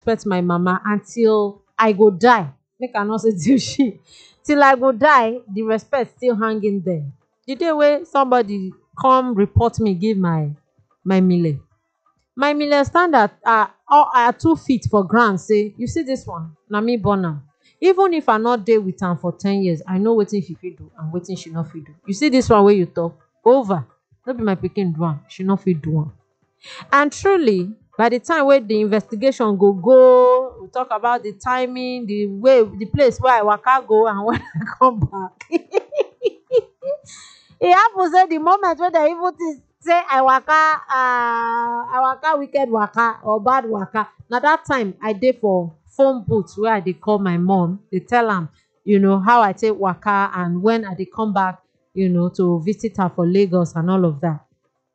respect my mama until I go die. Make I not say till I go die, the respect still hanging there. The day wey somebody come report me give my mile, my mile stand at 2 feet for ground say, you see this one, na me born am. Even if I not dey with am for 10 years, I know wetin she fit do and wetin she no fit do. You see this one wey you talk, over. No be my pikin do am, she no fit do am. And truly, by the time wey the investigation go, we talk about the timing, the way, the place where I waka go and when I come back. E happen say the moment wey dem even think say I waka wicked waka or bad waka, na that time I dey for phone booth where I dey call my mom, dey tell am, how I take waka and when I dey come back, to visit her for Lagos and all of that.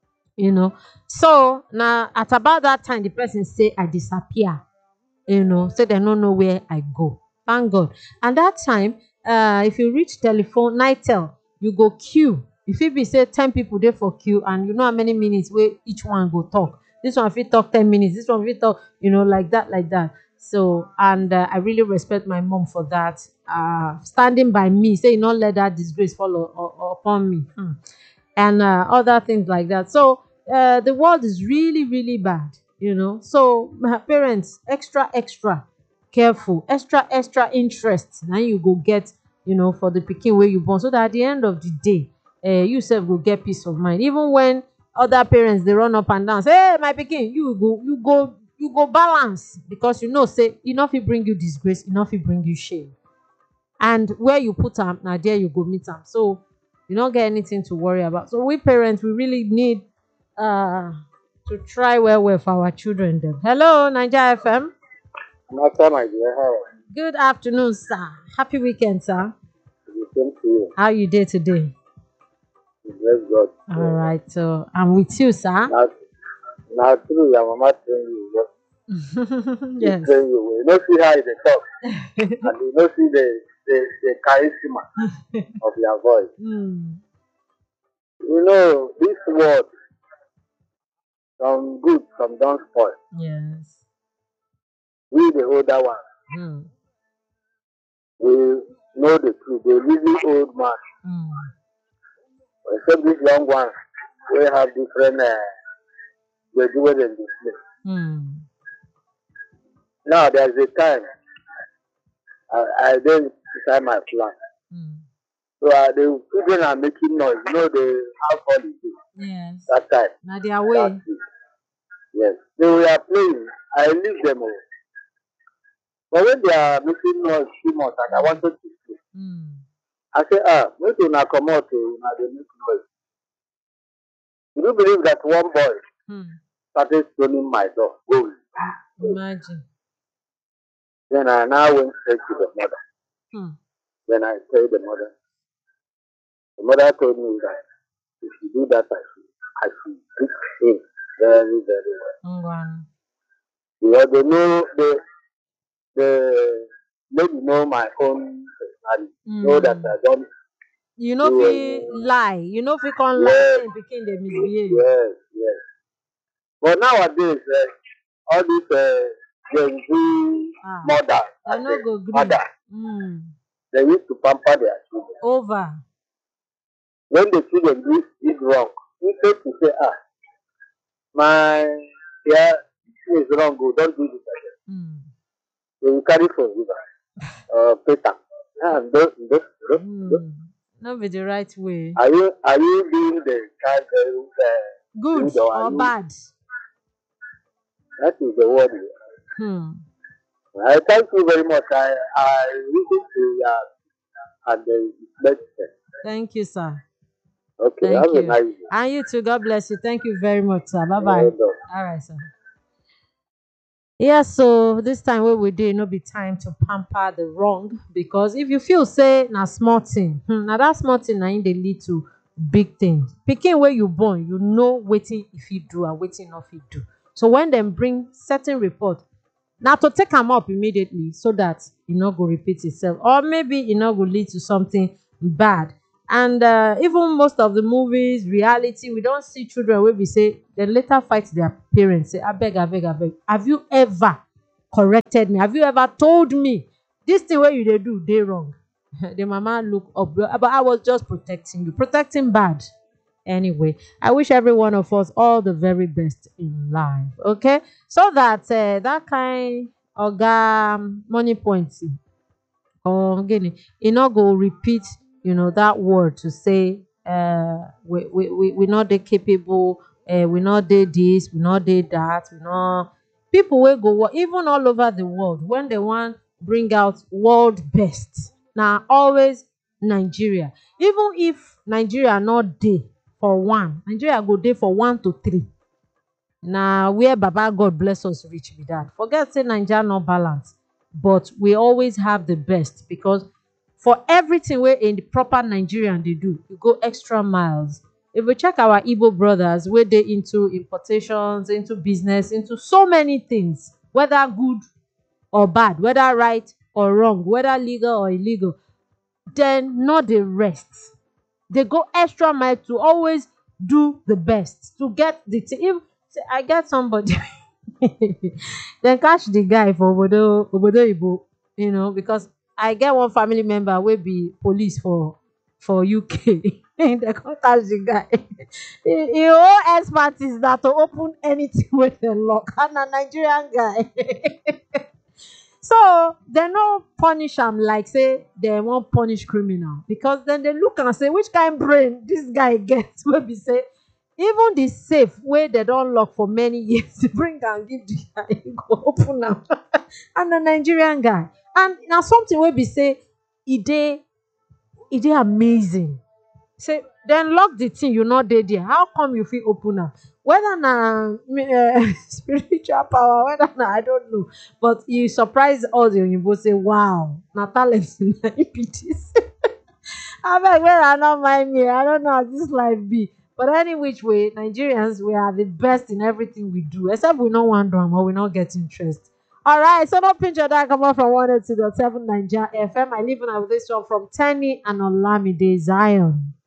So na at about that time the person say I disappear, say they no know where I go. Thank God. And that time, if you reach telephone nitel, you go queue. E fit be say 10 people dey for queue and you know how many minutes wey each one go talk. This one fit talk 10 minutes, this one fit talk, like that. So, and I really respect my mom for that. Standing by me, say, not let that disgrace fall upon me. And other things like that. So, the world is really, really bad, So, my parents, extra careful, extra interest. Now you go get, for the pikin wey you born. So that at the end of the day, you sef go get peace of mind. Even when other parents dey run up and down say, hey my pikin, you go balance, because say e no fit bring you disgrace, e no fit bring you shame. And where you put am, na there you go meet am. So you don't get anything to worry about. So we parents, we really need to try well for our children them. Hello, Naija FM. Master, my dear, how are you? Good afternoon, sir. Happy weekend, sir. The same to you. How you day today? Bless God. All right, so I'm with you, sir. Now true, your mama train you. Yes. Train you. You don't see how they talk, and you don't see the charisma of your voice. This word, some good, some don't spoil. Yes. We, the older ones, we know the truth. The really old man, except these young ones, we have different. They do it in this place. Now there's a time I didn't decide my plan. So the children are making noise. They have holiday. Yes. That time. Now they are way. Yes. So we are playing. I leave them all. But when they are making noise too much and I wanted to sleep, I say, wait till I come out to they make noise. Do you believe that one boy started stoning my door? Go. Imagine. Then I now went straight to the mother. Then I told the mother. The mother told me that if you do that, I should beat him very, very well. Because they know maybe know my own personality. Know that I don't. You know if he lie. You know if he can't lie and begin they misbehave. Yes. But nowadays, all these Gen Z mothers, they used to pamper their children. Over. When the children did wrong, instead to say, my is wrong, go, don't do this again. They will carry for you, paper. Not be the right way. Are you being the child good or bad? That is the word. I thank you very much. I listen to you and the Thank you, sir. Okay, thank have you. A nice day. And you too. God bless you. Thank you very much, sir. Bye-bye. All right, sir. Yeah, so this time what we do, no be time to pamper the wrong, because if you feel say na small thing, now that small thing na in dey lead to big things. Pikin where you born, you know wetin if you do and wetin not fit do. So when them bring certain report, now to take them up immediately so that e no go repeat itself, or maybe e no go lead to something bad. And even most of the movies, reality, we don't see children where we say they later fight their parents. Say, I beg. Have you ever corrected me? Have you ever told me this thing wey you dey do dey wrong? The mama look up, but I was just protecting you, protecting bad. Anyway, I wish every one of us all the very best in life. Okay, so that that kind oga money points or again, e no go repeat, that word to say we not dey capable, we not dey this, we not dey that, we not people wey go work even all over the world when they want bring out world best. Now always Nigeria. Even if Nigeria not dey for one, Nigeria go dey for 1 to 3. Na where Baba God bless us reach be that. Forget say Nigeria no balance, but we always have the best because for everything wey in the proper Nigerian dey do, you go extra miles. If we check our Igbo brothers wey dey into importations, into business, into so many things, whether good or bad, whether right or wrong, whether legal or illegal, then no dey rest. They go extra mile to always do the best to get the thing. If say I get somebody then catch the guy for obodo Ibo, because I get one family member wey be police for UK. They come catch the guy. Him whole expertise na to open anything wey dem lock, and na Nigerian guy. So dem no punish am like say dem wan punish criminal, because dem dey look am say which kind brain dis guy get wey be say even the safe wey dem don lock for many years bring am give the guy, he go open am. And na Nigerian guy, and na something wey be say e dey amazing. Say dem lock the thing, you no dey there, how come you fit open am? Whether na spiritual power, whether na I don't know, but e surprise all the oyinbo say wow, na talent na im be this. Abeg make una no mind me, I don't know how this life be. But any which way, Nigerians, we are the best in everything we do, except we no wan do am or we no get interest. Alright, so don't pinch your dad, come on from 102.7 Naija FM. I leave una with this one from Tenny and Olamide Zion.